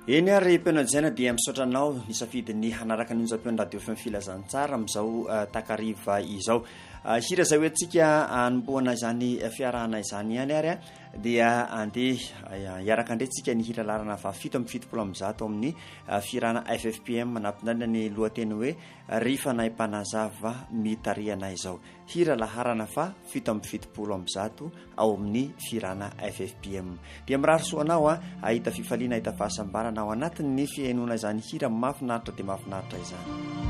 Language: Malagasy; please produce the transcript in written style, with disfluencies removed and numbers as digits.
eny ary mpianajaina dia misaotranao nisafidy ny hanaraka ninjam-peony radio fm filazantsara amin'izao takariva izao hira zay hoe tsika anomboana izany fiarahana izany ihany ary a dia andeha hiaraka andretsika ny hira larana fa 7:70 amin'ny firana FFPM nampinarina ny lohateny hoe rifa naim-panazava mitariana izao hira laharana fa 7:70 ao amin'ny firana FFPM dia mirary soanao ahita fifaliana ahita fahasambarana ao anatin'ny fiainona izany hira mafinaritra dia mafinaritra izany.